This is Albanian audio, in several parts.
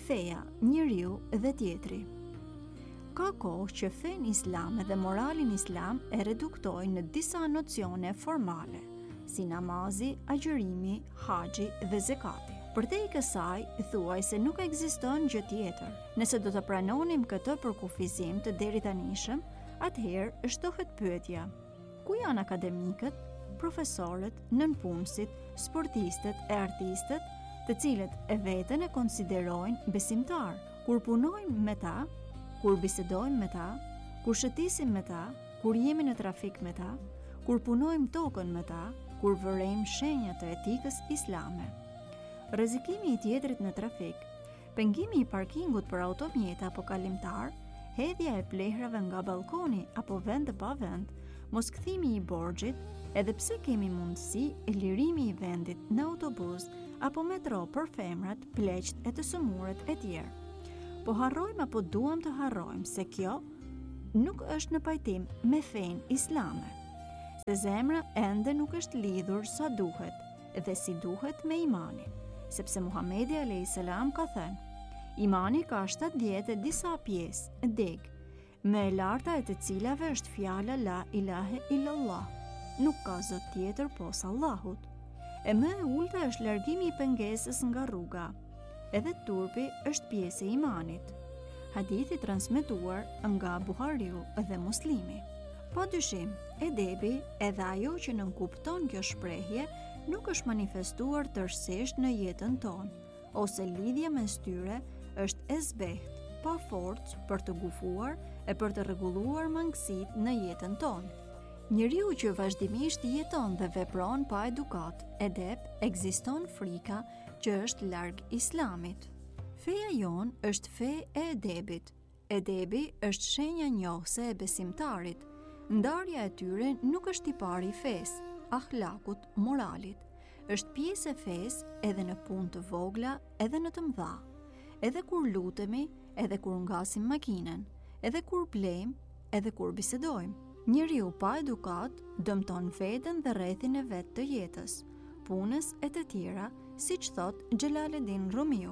Feja, njeriu dhe tjetri. Ka kohë që fenë islame dhe moralin islam e reduktojnë në disa nocione formale, si namazi, agjërimi, haxhi dhe zekati. Përtej kësaj, thuaj se nuk ekziston gjë tjetër. Nëse do të pranonim këtë përkufizim të deri tanishëm, atëherë shtohet pyetja: ku janë akademikët, profesorët, nënpunësit, sportistët e artistët, të cilët e veten e konsiderojnë besimtar, kur punojmë me ta, kur bisedojmë me ta, kur shëtisim me ta, kur jemi në trafik me ta, kur punojmë tokën me ta, kur vërejmë shenjat të etikës islame. Rrezikimi i tjetrit në trafik, pengimi i parkingut për automjeta apo kalimtar, hedhja e plehrave nga balkoni apo vend pa vend, moskthimi i borxhit, edhe pse kemi mundësi e lirimi i vendit në autobus apo metro për femrat, pleqt e të sëmurët e tjerë. Po harrojmë apo duam të harrojmë se kjo nuk është në pajtim me fenë islame, se zemra ende nuk është lidhur sa duhet dhe si duhet me imanin, sepse Muhamedi a.s. ka thënë: imani ka 70 e disa pjesë, deg, me e larta e të cilave është fjala la ilahe illallah, nuk ka zot tjetër pos Allahut, e më e ulta është largimi i pengesës nga rruga, edhe turpi është pjesë e imanit. Hadithi transmetuar nga Buhariu dhe Muslimi. Pa dyshim, edebi edhe ajo që nënkupton kjo shprehje nuk është manifestuar tërësisht në jetën tonë, ose lidhja mes tyre është e zbeht, pa forcë për të gufuar e për të rregulluar mangësitë në jetën tonë. Njeriu që vazhdimisht jeton dhe vepron pa edukat, edep, ekziston frika që është larg islamit. Feja jon është fe e edebit. Edebi është shenja njohëse e besimtarit. Ndarja e tyre nuk është tipari i fesë, akhlakut, moralit. Është pjesë e fesë edhe në punë të vogla, edhe në të mëdha. Edhe kur lutemi, edhe kur ngasim makinën, edhe kur blejmë, edhe kur bisedojmë. Njeriu pa edukat dëmton veten dhe rrethin e vet të jetës, punës e të tjera, siç thot Xhelaleddin Rumiu.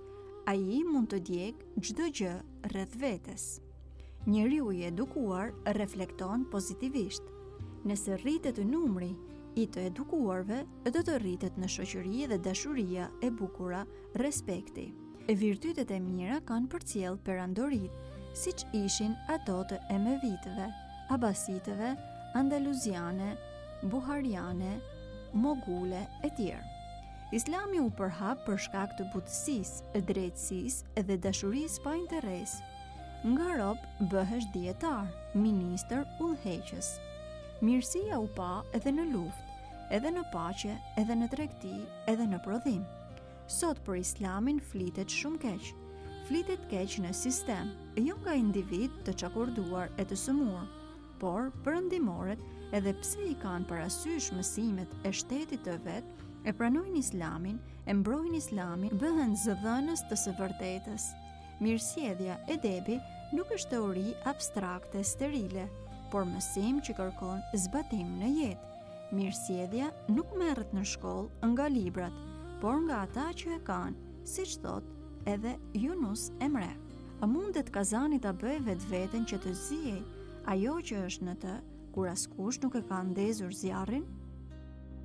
Ai mund të djeg çdo gjë rreth vetes. Njeriu i edukuar reflekton pozitivisht. Nëse rritet numri i të edukuarve, do të rritet në shoqëri dhe dashuria e bukura, respekti. Virtytet e mira kanë përcjell perandorit, siç ishin ato të Emevitëve, Abasitëve, Andaluziane, Buhariane, Mogule e tjerë. Islami u përhap për shkak të butësisë, drejtësisë dhe dashurisë pa interes. Nga rob bëhesh dietar, ministër, udhëheqës. Mirësia u pa edhe në luftë, edhe në paqe, edhe në tregti, edhe në prodhim. Sot për Islamin flitet shumë keq. Flitet keq në sistem, jo nga individ të çakurduar e të sëmur, por perëndimorët, edhe pse i kanë parasysh mësimet e shtetit të vet, e pranojnë Islamin, e mbrojnë Islamin, bëhen zëdhënës të së vërtetës. Mirësjellja e edebi nuk është teori abstrakte sterile, por mësim që kërkon zbatim në jetë. Mirësjellja nuk merret në shkollë nga librat, por nga ata që e kanë, siç thot edhe Yunus Emre. A mundet kazani ta bëj vetveten që të zijej ajo që është në të, kur askush nuk e ka ndezur zjarrin?